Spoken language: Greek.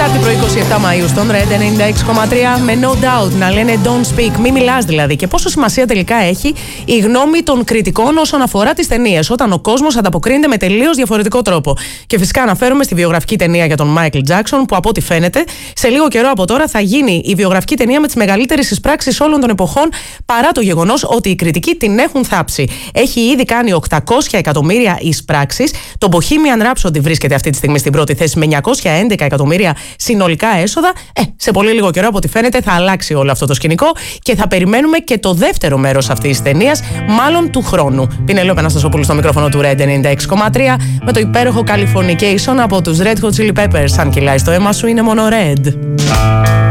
Τετάρτη πρωί 27 Μαΐου στον Red 96,3 με No Doubt να λένε Don't Speak, μη μιλάς δηλαδή. Και πόσο σημασία τελικά έχει η γνώμη των κριτικών όσον αφορά τις ταινίες, όταν ο κόσμος ανταποκρίνεται με τελείως διαφορετικό τρόπο. Και φυσικά αναφέρομαι στη βιογραφική ταινία για τον Michael Jackson, που από ό,τι φαίνεται σε λίγο καιρό από τώρα θα γίνει η βιογραφική ταινία με τις μεγαλύτερες εισπράξεις όλων των εποχών, παρά το γεγονός ότι οι κριτικοί την έχουν θάψει. Έχει ήδη κάνει 800 εκατομμύρια εισπράξεις. Το Bohemian Rhapsody βρίσκεται αυτή τη στιγμή στην πρώτη θέση με 911 εκατομμύρια συνολικά έσοδα. Σε πολύ λίγο καιρό, από ό,τι φαίνεται, θα αλλάξει όλο αυτό το σκηνικό και θα περιμένουμε και το δεύτερο μέρος αυτής της ταινίας, μάλλον του χρόνου. Πινελόπη Αναστασοπούλου στο μικρόφωνο του Red 96,3 με το υπέροχο Californication από τους Red Hot Chili Peppers. Αν κυλάει στο αίμα σου, είναι μόνο Red.